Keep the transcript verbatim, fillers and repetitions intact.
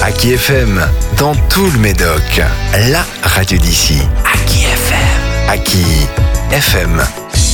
Aki F M, dans tout le Médoc, la radio d'ici. Aki F M. Aki F M.